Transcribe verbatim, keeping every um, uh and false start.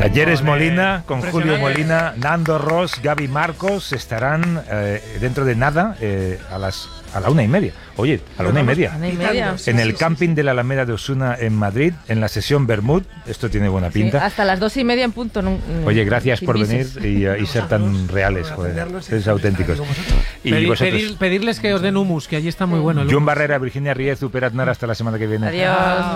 Talleres Joder, Molina, con Julio impresionante. Molina, Nando Ross, Gaby Marcos estarán eh, dentro de nada eh, a las a la una y media. Oye, a la una y media. Una y media. En el camping de la Alameda de Osuna en Madrid, en la sesión Bermud. Esto tiene buena Sí, pinta. hasta las dos y media en punto. No, Oye, gracias sin por venir visos. y, uh, y ser tan reales, joder. Sois auténticos. Y Pedir- vosotros, pedir- pedirles que os den humus, que allí está muy bueno. el John hummus. Barrera, Virginia Riez, Uperatnar, hasta la semana que viene. Adiós.